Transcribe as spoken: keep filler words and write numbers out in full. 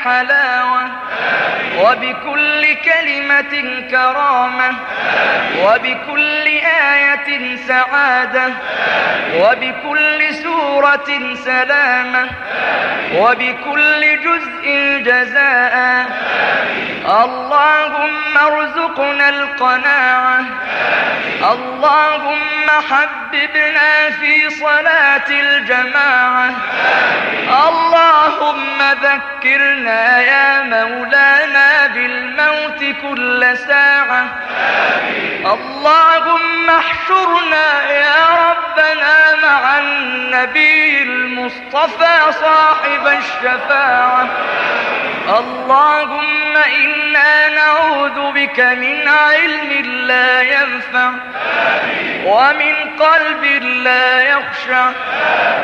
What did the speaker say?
حلاوة، وبكل كلمة كرامة، وبكل آية سعادة، وبكل سورة سلامة، وبكل جزء جزاء. اللهم ارزقنا القناعة. اللهم حببنا في صلاة الجماعة. اللهم ذكرنا يا مولانا بالموت كل ساعة. اللهم احشرنا يا ربنا مع النبي المصطفى صاحب الشفاعة. اللهم إنا نعوذ بك من علم لا ينفع، ومن قلب لا يخشع،